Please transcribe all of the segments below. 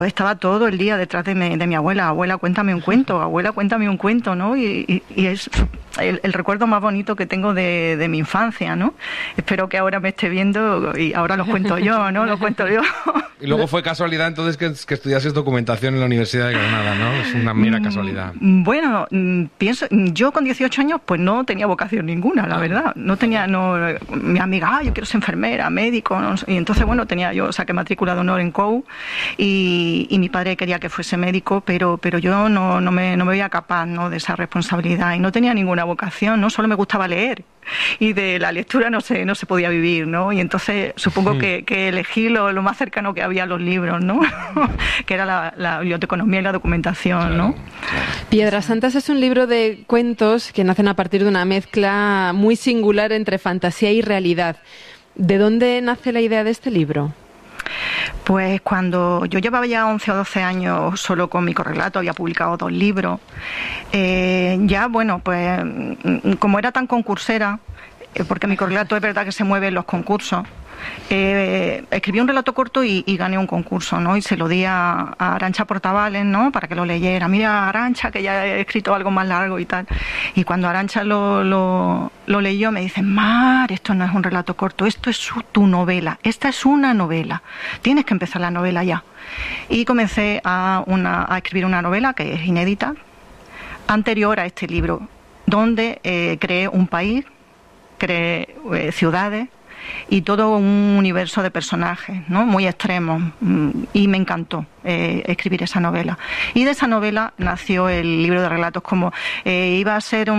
Estaba todo el día detrás de mi abuela. Abuela, cuéntame un cuento. Abuela, cuéntame un cuento, ¿no? Y es el recuerdo más bonito que tengo de mi infancia, ¿no? Espero que ahora me esté viendo y ahora los cuento yo, ¿no? Los cuento yo. Y luego fue casualidad entonces que estudiases documentación en la Universidad de Granada, ¿no? Es una mera casualidad. Bueno, pienso, yo con 18 años pues no tenía vocación ninguna, la verdad. No tenía, mi amiga, yo quiero ser enfermera, médico, no sé. Y entonces, bueno, yo saqué matrícula de honor en COU y mi padre quería que fuese médico, pero yo no me veía capaz, ¿no?, de esa responsabilidad y no tenía ninguna vocación, ¿no? Solo me gustaba leer y de la lectura no se podía vivir, ¿no? Y entonces supongo que elegí lo más cercano que había a los libros, ¿no? Que era la biblioteconomía y la documentación, ¿no? Piedras Santas es un libro de cuentos que nacen a partir de una mezcla muy singular entre fantasía y realidad. ¿De dónde nace la idea de este libro? Pues cuando yo llevaba ya 11 o 12 años solo con mi correlato, había publicado 2 libros, ya bueno, pues como era tan concursera, porque mi correlato es verdad que se mueve en los concursos, escribí un relato corto y gané un concurso, ¿no? Y se lo di a Arantxa Portavales, ¿no?, para que lo leyera. Mira, Arantxa, que ya he escrito algo más largo y tal. Y cuando Arantxa lo leyó, me dice: Mar, esto no es un relato corto, esto es tu novela, esta es una novela, tienes que empezar la novela ya. Y comencé a escribir una novela que es inédita, anterior a este libro, donde creé un país, creé ciudades y todo un universo de personajes, ¿no?, muy extremos, y me encantó escribir esa novela. Y de esa novela nació el libro de relatos, como iba a ser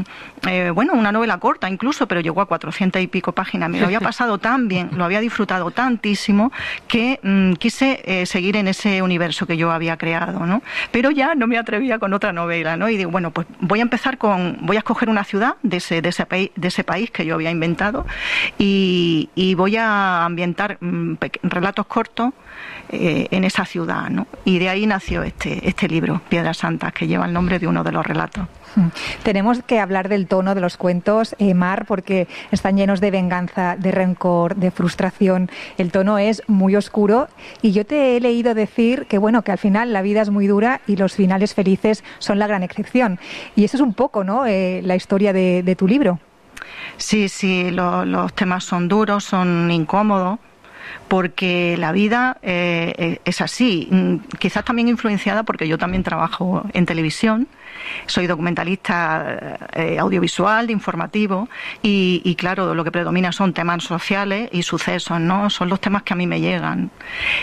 una novela corta incluso, pero llegó a 400 y pico páginas. Me lo había pasado tan bien, lo había disfrutado tantísimo que quise seguir en ese universo que yo había creado, ¿no? Pero ya no me atrevía con otra novela, ¿no? Y digo, bueno, pues voy a escoger una ciudad de ese país que yo había inventado y voy a ambientar relatos cortos en esa ciudad, ¿no? Y de ahí nació este libro, Piedras Santas, que lleva el nombre de uno de los relatos. Tenemos que hablar del tono de los cuentos, Mar, porque están llenos de venganza, de rencor, de frustración. El tono es muy oscuro y yo te he leído decir que, bueno, que al final la vida es muy dura y los finales felices son la gran excepción. Y eso es un poco, ¿no?, la historia de tu libro. Sí, los temas son duros, son incómodos, porque la vida es así, quizás también influenciada porque yo también trabajo en televisión, soy documentalista audiovisual, de informativo, y claro, lo que predomina son temas sociales y sucesos, ¿no? Son los temas que a mí me llegan.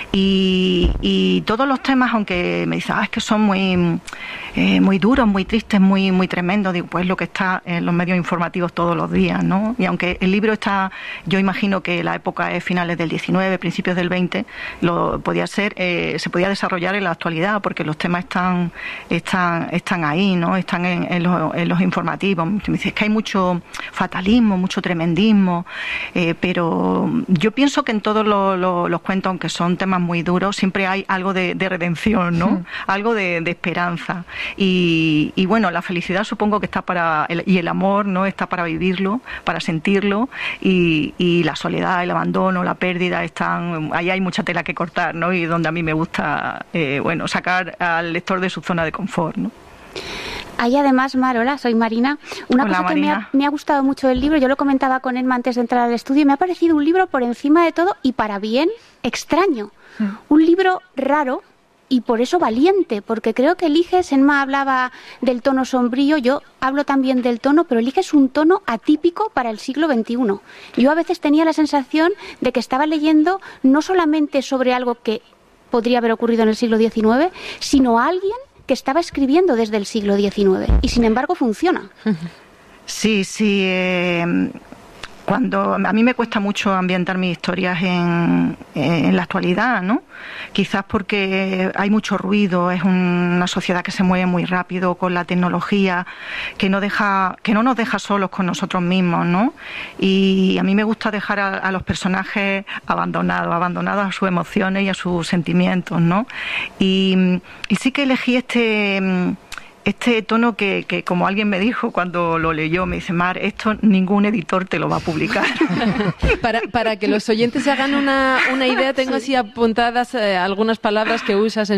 Y todos los temas, aunque me dicen, es que son muy duros, muy tristes, muy tremendos, digo, pues lo que está en los medios informativos todos los días, ¿no? Y aunque el libro está, yo imagino que la época es finales del 19, principios del 20, se podía desarrollar en la actualidad, porque los temas están ahí, ¿no? Están en los informativos. Me dice, es que hay mucho fatalismo, mucho tremendismo, pero yo pienso que en todos los cuentos, aunque son temas muy duros, siempre hay algo de redención, ¿no? Algo de esperanza. Y bueno, la felicidad supongo que está y el amor, ¿no?, está para vivirlo, para sentirlo, y la soledad, el abandono, la pérdida, ahí hay mucha tela que cortar, ¿no? Y donde a mí me gusta, sacar al lector de su zona de confort, ¿no? Hay además, Mar, hola, soy Marina. Una Hola, cosa Marina. que me ha gustado mucho del libro, yo lo comentaba con Emma antes de entrar al estudio, me ha parecido un libro por encima de todo y para bien extraño. Un libro raro y por eso valiente, porque creo que eliges, Emma hablaba del tono sombrío, yo hablo también del tono, pero eliges un tono atípico para el siglo XXI. Yo a veces tenía la sensación de que estaba leyendo no solamente sobre algo que podría haber ocurrido en el siglo XIX, sino a alguien que estaba escribiendo desde el siglo XIX y sin embargo funciona. Sí. Cuando a mí me cuesta mucho ambientar mis historias en la actualidad, ¿no? Quizás porque hay mucho ruido, es una sociedad que se mueve muy rápido con la tecnología, que no nos deja solos con nosotros mismos, ¿no? Y a mí me gusta dejar a los personajes abandonados a sus emociones y a sus sentimientos, ¿no? Y sí que elegí este tono que como alguien me dijo cuando lo leyó, me dice, Mar, esto ningún editor te lo va a publicar. Para que los oyentes se hagan una idea, tengo así apuntadas algunas palabras que usas